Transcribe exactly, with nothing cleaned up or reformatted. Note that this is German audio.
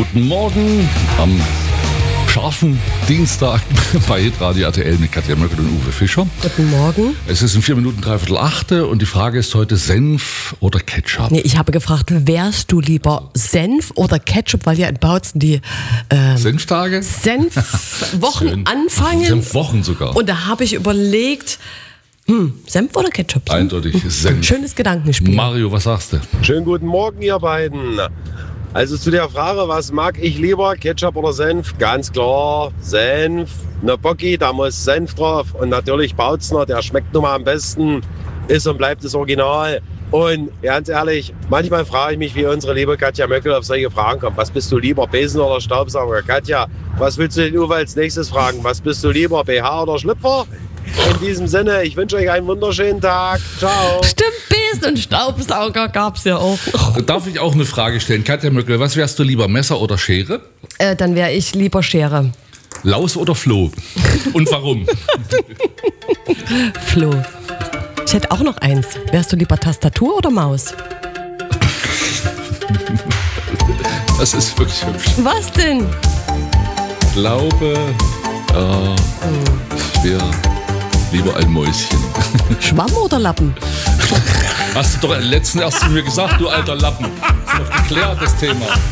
Guten Morgen am scharfen Dienstag bei Hitradio R T L mit Katja Möckel und Uwe Fischer. Guten Morgen. Es ist in vier Minuten dreiviertel achte und die Frage ist heute Senf oder Ketchup? Nee, ich habe gefragt, wärst du lieber Senf oder Ketchup, weil ja in Bautzen die ähm, Senftage? Senfwochen Schön. anfangen. Senfwochen sogar. Und da habe ich überlegt, hm, Senf oder Ketchup? Eindeutig Senf. Schönes Gedankenspiel. Mario, was sagst du? Schönen guten Morgen, ihr beiden. Also zu der Frage, was mag ich lieber, Ketchup oder Senf? Ganz klar, Senf. Eine Bocki, da muss Senf drauf. Und natürlich Bautzner, der schmeckt nun mal am besten, ist und bleibt das Original. Und ganz ehrlich, manchmal frage ich mich, wie unsere liebe Katja Möckel auf solche Fragen kommt. Was bist du lieber, Besen oder Staubsauger? Katja, was willst du den Uwe als nächstes fragen? Was bist du lieber, B H oder Schlüpfer? In diesem Sinne, ich wünsche euch einen wunderschönen Tag. Ciao. Stimmt, Besen und Staubsauger gab's ja auch. Darf ich auch eine Frage stellen? Katja Möckel, was wärst du lieber, Messer oder Schere? Äh, dann wäre ich lieber Schere. Laus oder Floh? Und warum? Flo. Ich hätte auch noch eins. Wärst du lieber Tastatur oder Maus? Das ist wirklich hübsch. Was denn? Ich glaube, äh, ich wäre lieber ein Mäuschen. Schwamm oder Lappen? Hast du doch letzten erst zu mir gesagt, du alter Lappen. Das ist doch geklärt, das Thema.